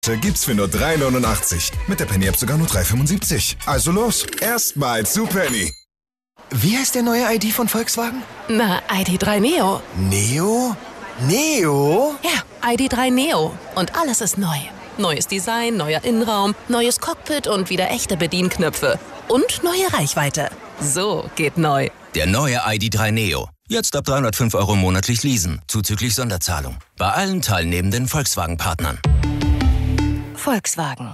Gibt's für nur 3,89. Mit der Penny-App sogar nur 3,75. Also los, erstmal zu Penny. Wie heißt der neue ID von Volkswagen? Na, ID.3 Neo. Neo? Neo? Ja, ID.3 Neo. Und alles ist neu. Neues Design, neuer Innenraum, neues Cockpit und wieder echte Bedienknöpfe. Und neue Reichweite. So geht neu. Der neue ID.3 Neo. Jetzt ab 305 € monatlich leasen, zuzüglich Sonderzahlung. Bei allen teilnehmenden Volkswagen-Partnern. Volkswagen.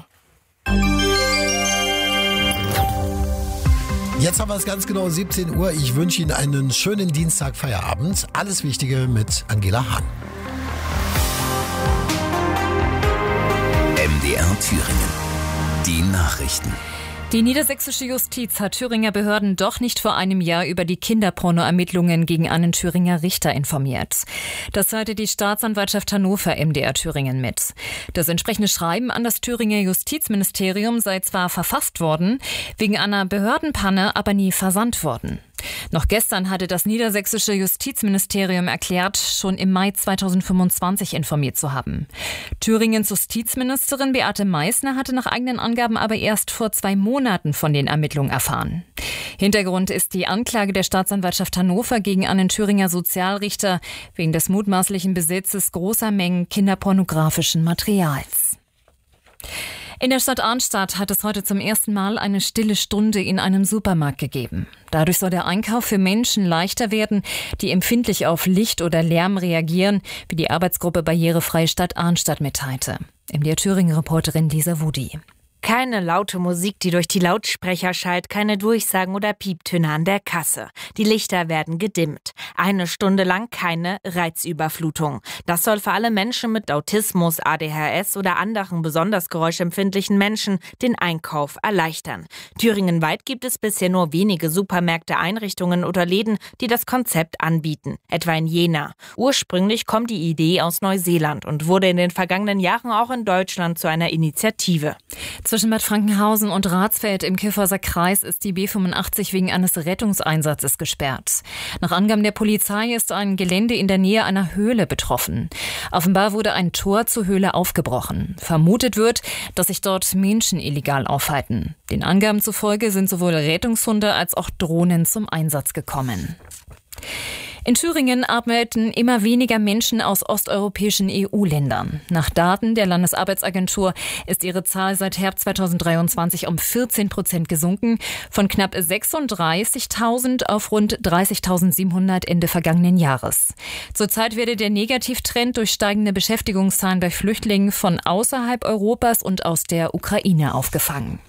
Jetzt haben wir es ganz genau 17 Uhr. Ich wünsche Ihnen einen schönen Dienstag-Feierabend. Alles Wichtige mit Angela Hahn. MDR Thüringen. Die Nachrichten. Die niedersächsische Justiz hat Thüringer Behörden doch nicht vor einem Jahr über die Kinderporno-Ermittlungen gegen einen Thüringer Richter informiert. Das teilte die Staatsanwaltschaft Hannover MDR Thüringen mit. Das entsprechende Schreiben an das Thüringer Justizministerium sei zwar verfasst worden, wegen einer Behördenpanne aber nie versandt worden. Noch gestern hatte das niedersächsische Justizministerium erklärt, schon im Mai 2025 informiert zu haben. Thüringens Justizministerin Beate Meißner hatte nach eigenen Angaben aber erst vor 2 Monaten von den Ermittlungen erfahren. Hintergrund ist die Anklage der Staatsanwaltschaft Hannover gegen einen Thüringer Sozialrichter wegen des mutmaßlichen Besitzes großer Mengen kinderpornografischen Materials. In der Stadt Arnstadt hat es heute zum ersten Mal eine stille Stunde in einem Supermarkt gegeben. Dadurch soll der Einkauf für Menschen leichter werden, die empfindlich auf Licht oder Lärm reagieren, wie die Arbeitsgruppe Barrierefreie Stadt Arnstadt mitteilte. MDR Thüringen-Reporterin Lisa Wudi. Keine laute Musik, die durch die Lautsprecher schallt, keine Durchsagen oder Pieptöne an der Kasse. Die Lichter werden gedimmt. 1 Stunde lang keine Reizüberflutung. Das soll für alle Menschen mit Autismus, ADHS oder anderen besonders geräuschempfindlichen Menschen den Einkauf erleichtern. Thüringenweit gibt es bisher nur wenige Supermärkte, Einrichtungen oder Läden, die das Konzept anbieten, etwa in Jena. Ursprünglich kommt die Idee aus Neuseeland und wurde in den vergangenen Jahren auch in Deutschland zu einer Initiative. Zwischen Bad Frankenhausen und Ratsfeld im Kyffhäuser Kreis ist die B85 wegen eines Rettungseinsatzes gesperrt. Nach Angaben der Polizei ist ein Gelände in der Nähe einer Höhle betroffen. Offenbar wurde ein Tor zur Höhle aufgebrochen. Vermutet wird, dass sich dort Menschen illegal aufhalten. Den Angaben zufolge sind sowohl Rettungshunde als auch Drohnen zum Einsatz gekommen. In Thüringen arbeiten immer weniger Menschen aus osteuropäischen EU-Ländern. Nach Daten der Landesarbeitsagentur ist ihre Zahl seit Herbst 2023 um 14% gesunken, von knapp 36.000 auf rund 30.700 Ende vergangenen Jahres. Zurzeit werde der Negativtrend durch steigende Beschäftigungszahlen bei Flüchtlingen von außerhalb Europas und aus der Ukraine aufgefangen.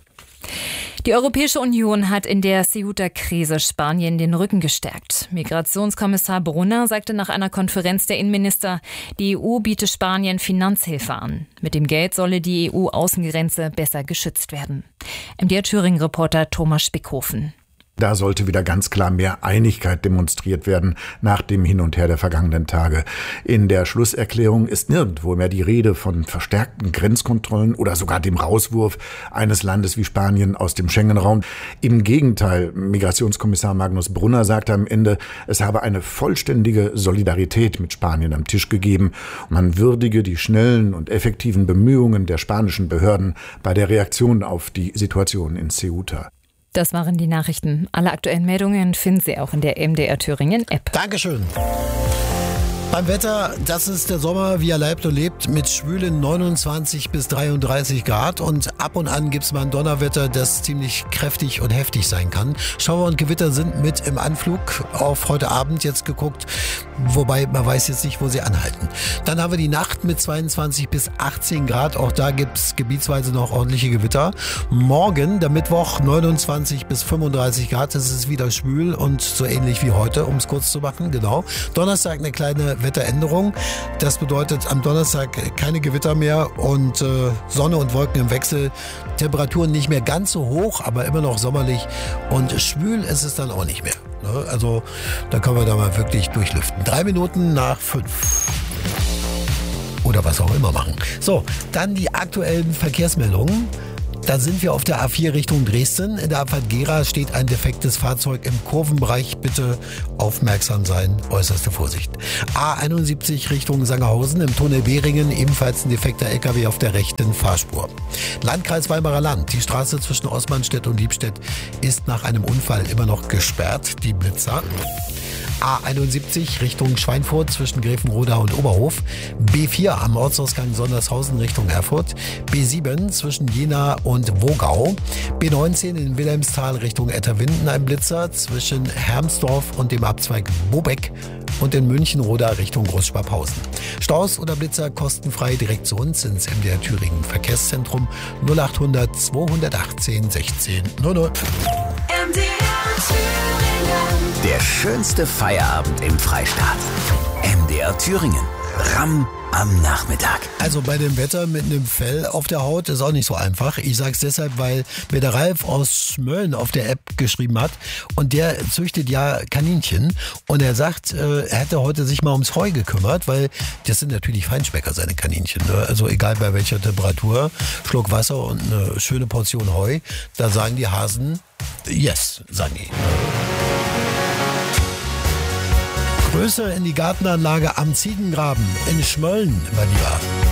Die Europäische Union hat in der Ceuta-Krise Spanien den Rücken gestärkt. Migrationskommissar Brunner sagte nach einer Konferenz der Innenminister, die EU biete Spanien Finanzhilfe an. Mit dem Geld solle die EU-Außengrenze besser geschützt werden. MDR Thüringen-Reporter Thomas Spickhofen. Da sollte wieder ganz klar mehr Einigkeit demonstriert werden nach dem Hin und Her der vergangenen Tage. In der Schlusserklärung ist nirgendwo mehr die Rede von verstärkten Grenzkontrollen oder sogar dem Rauswurf eines Landes wie Spanien aus dem Schengen-Raum. Im Gegenteil, Migrationskommissar Magnus Brunner sagte am Ende, es habe eine vollständige Solidarität mit Spanien am Tisch gegeben. Man würdige die schnellen und effektiven Bemühungen der spanischen Behörden bei der Reaktion auf die Situation in Ceuta. Das waren die Nachrichten. Alle aktuellen Meldungen finden Sie auch in der MDR Thüringen App. Dankeschön. Beim Wetter, das ist der Sommer, wie er leibt und lebt, mit schwülen 29 bis 33 Grad und ab und an gibt's mal ein Donnerwetter, das ziemlich kräftig und heftig sein kann. Schauer und Gewitter sind mit im Anflug, auf heute Abend jetzt geguckt, wobei man weiß jetzt nicht, wo sie anhalten. Dann haben wir die Nacht mit 22 bis 18 Grad, auch da gibt's gebietsweise noch ordentliche Gewitter. Morgen, der Mittwoch, 29 bis 35 Grad, das ist wieder schwül und so ähnlich wie heute, um es kurz zu machen, genau. Donnerstag eine kleine Wetteränderung. Das bedeutet am Donnerstag keine Gewitter mehr und Sonne und Wolken im Wechsel. Temperaturen nicht mehr ganz so hoch, aber immer noch sommerlich und schwül ist es dann auch nicht mehr. Also da können wir da mal wirklich durchlüften. 3 Minuten nach 5. Oder was auch immer machen. So, dann die aktuellen Verkehrsmeldungen. Dann sind wir auf der A4 Richtung Dresden. In der Abfahrt Gera steht ein defektes Fahrzeug im Kurvenbereich. Bitte aufmerksam sein, äußerste Vorsicht. A71 Richtung Sangerhausen im Tunnel Behringen, ebenfalls ein defekter LKW auf der rechten Fahrspur. Landkreis Weimarer Land. Die Straße zwischen Osmanstedt und Liebstedt ist nach einem Unfall immer noch gesperrt. Die Blitzer. A71 Richtung Schweinfurt zwischen Grevenroda und Oberhof. B4 am Ortsausgang Sondershausen Richtung Erfurt. B7 zwischen Jena und Wogau. B19 in Wilhelmsthal Richtung Etterwinden ein Blitzer zwischen Hermsdorf und dem Abzweig Bobeck. Und in Münchenroda Richtung Großschwabhausen. Staus oder Blitzer kostenfrei direkt zu uns ins MDR Thüringen Verkehrszentrum 0800 218 16 00. Der schönste Feierabend im Freistaat. MDR Thüringen. Ramm am Nachmittag. Also bei dem Wetter mit einem Fell auf der Haut ist auch nicht so einfach. Ich sag's deshalb, weil mir der Ralf aus Schmölln auf der App geschrieben hat und der züchtet ja Kaninchen und er sagt, er hätte heute sich mal ums Heu gekümmert, weil das sind natürlich Feinschmecker, seine Kaninchen. Ne? Also egal bei welcher Temperatur, Schluck Wasser und eine schöne Portion Heu, da sagen die Hasen, yes, sagen die. Größe in die Gartenanlage am Ziegengraben in Schmölln, mein Lieber.